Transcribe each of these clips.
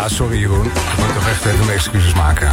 Ja, sorry Jeroen. Ik moet toch echt even mijn excuses maken.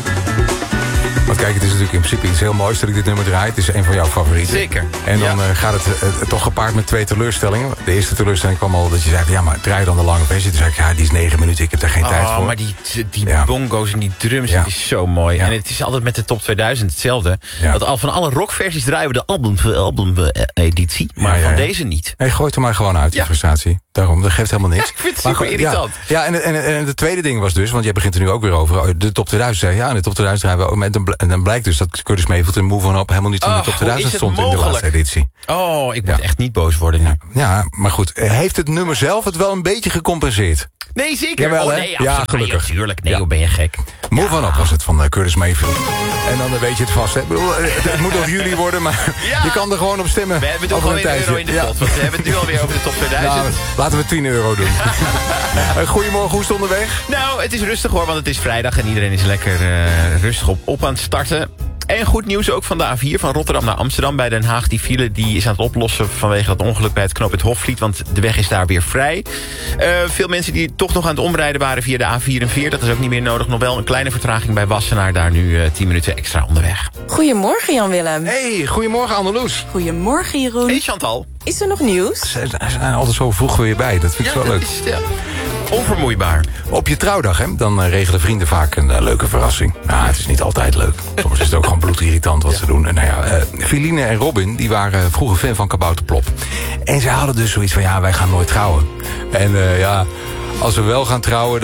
Want kijk, het is natuurlijk in principe iets heel moois dat ik dit nummer draai. Het is een van jouw favorieten. Zeker. En dan gaat het toch gepaard met 2 teleurstellingen. De eerste teleurstelling kwam al dat je zei van, ja, maar draai dan de lange versie. Toen zei ik, ja, die is 9 minuten, ik heb daar geen tijd voor. Maar die bongo's en die drums, dat is zo mooi. Ja. En het is altijd met de top 2000 hetzelfde. Ja. Dat al van alle rockversies draaien we de album-editie. Maar van deze niet. Nee, gooi het er maar gewoon uit, die frustratie. Daarom, dat geeft helemaal niks. Ja, ik vind het super irritant. Ja, en het tweede ding was dus, want jij begint er nu ook weer over, de top 2000 zei, ja, en de top 2000 draaien we ook. En dan blijkt dus dat Curtis Mayfield en Move On Up helemaal niet in de top 2000 stond in de laatste editie. Oh, ik moet echt niet boos worden nu. Ja, maar goed, heeft het nummer zelf het wel een beetje gecompenseerd? Nee, zeker. Jawel, nee, ja, gelukkig. Tuurlijk, nee, hoe ben je gek. Move On Up was het van Curtis Mayfield. En dan weet je het vast. Hè. Ik bedoel, het moet nog juli worden, maar je kan er gewoon op stemmen. We hebben toch gewoon weer €1 in de pot. Want we hebben het nu alweer over de top 2000. Nou, laten we €10 doen. Goedemorgen, hoe is het onderweg? Nou, het is rustig hoor, want het is vrijdag en iedereen is lekker rustig op aan het starten. En goed nieuws ook van de A4 van Rotterdam naar Amsterdam. Bij Den Haag, die file die is aan het oplossen vanwege dat ongeluk bij het knooppunt Hofvliet. Want de weg is daar weer vrij. Veel mensen die toch nog aan het omrijden waren via de A44. Dat is ook niet meer nodig. Nog wel een kleine vertraging bij Wassenaar. Daar nu 10 minuten extra onderweg. Goedemorgen Jan-Willem. Hey, goedemorgen Anneloes. Goedemorgen Jeroen. Hey Chantal. Is er nog nieuws? Ze zijn altijd zo vroeg weer bij. Dat vind ik wel leuk. Onvermoeibaar. Op je trouwdag, hè, dan regelen vrienden vaak een leuke verrassing. Nou, het is niet altijd leuk. Soms is het ook gewoon bloedirritant wat ze doen. En nou ja, Feline en Robin, die waren vroeger fan van Kabouter Plop. En zij hadden dus zoiets van, ja, wij gaan nooit trouwen. En als we wel gaan trouwen,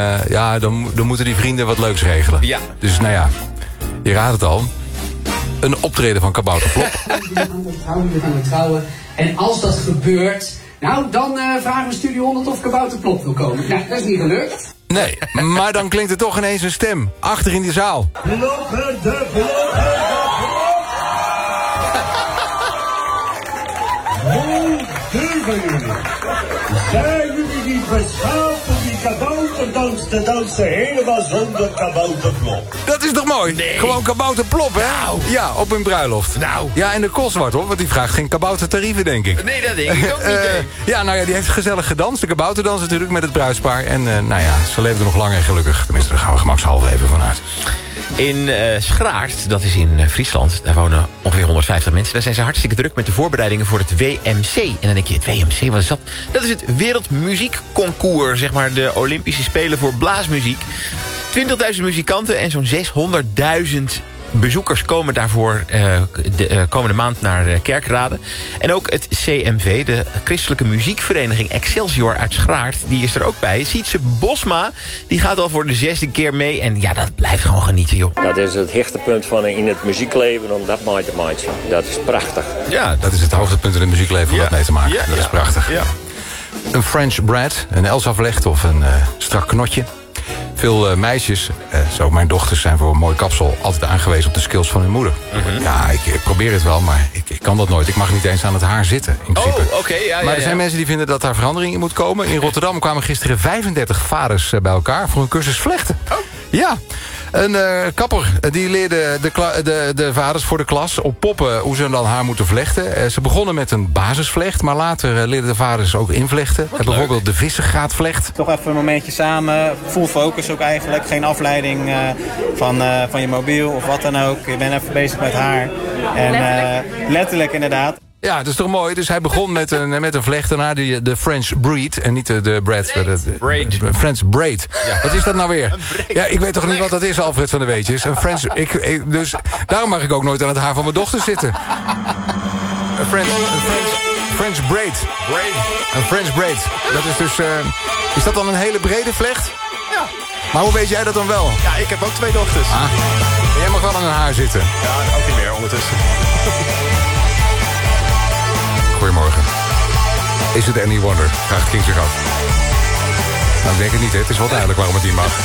dan moeten die vrienden wat leuks regelen. Ja. Dus nou ja, je raadt het al. Een optreden van Kabouter Plop. We gaan trouwen. En als dat gebeurt, nou, dan vragen we Studio 100 of Kabouter Plop wil komen. Nou, dat is niet gelukt. Nee, maar dan klinkt er toch ineens een stem. Achter in die zaal. Blokken de blokken. Hoe durven jullie? Zijn jullie niet beschaamd om die kabouterdans te dansen helemaal zonder kabouterplop? Dat is toch mooi? Nee. Gewoon kabouterplop, hè? Nou. Ja, op een bruiloft. Nou. Ja, en de Koolswart, hoor, want die vraagt geen kaboutertarieven, denk ik. Nee, dat denk ik ook niet. Ja, nou ja, die heeft gezellig gedanst. De kabouterdans natuurlijk met het bruidspaar. En nou ja, ze leefden nog lang en gelukkig. Tenminste, daar gaan we gemakshalve even vanuit. In Schraart, dat is in Friesland, daar wonen ongeveer 150 mensen. Daar zijn ze hartstikke druk met de voorbereidingen voor het WMC. En dan denk je, het WMC, wat is dat? Dat is het Wereldmuziekconcours, zeg maar de Olympische Spelen voor blaasmuziek. 20.000 muzikanten en zo'n 600.000 bezoekers komen daarvoor de komende maand naar Kerkrade. En ook het CMV, de Christelijke Muziekvereniging Excelsior uit Schraart, die is er ook bij. Sietse Bosma, die gaat al voor de 6e keer mee. En ja, dat blijft gewoon genieten, joh. Dat is het hoogtepunt van in het muziekleven, om dat mee te maken. Dat is prachtig. Ja, dat is het hoogtepunt in het muziekleven om dat mee te maken. Ja, dat is prachtig. Ja. Een French bread, een Elsa-vlecht of een strak knotje. Veel meisjes, zo mijn dochters, zijn voor een mooi kapsel altijd aangewezen op de skills van hun moeder. Mm-hmm. Ja, ik probeer het wel, maar ik kan dat nooit. Ik mag niet eens aan het haar zitten, in principe. Oh, oké. Ja, maar er zijn mensen die vinden dat daar verandering in moet komen. In Rotterdam kwamen gisteren 35 vaders bij elkaar voor een cursus vlechten. Oh. Ja. Een kapper die leerde de vaders voor de klas op poppen hoe ze dan haar moeten vlechten. Ze begonnen met een basisvlecht, maar later leerden de vaders ook invlechten. Bijvoorbeeld de vissengraatvlecht. Toch even een momentje samen, full focus ook eigenlijk. Geen afleiding van je mobiel of wat dan ook. Je bent even bezig met haar. En letterlijk inderdaad. Ja, dat is toch mooi. Dus hij begon met een vlecht, daarna de French breed. En niet de bread. Braid. French braid. Ja. Wat is dat nou weer? Ja, ik weet toch niet wat dat is, Alfred van der Weetjes. Een French... Dus daarom mag ik ook nooit aan het haar van mijn dochter zitten. Een French braid. Een French braid. Dat is dus... is dat dan een hele brede vlecht? Ja. Maar hoe weet jij dat dan wel? Ja, ik heb ook 2 dochters. Ah. Jij mag wel aan een haar zitten. Ja, ook niet meer ondertussen. Goedemorgen. Is het any wonder? Vraagt King zich af. Nou, ik denk het niet, hè. Het is wel duidelijk waarom het niet mag.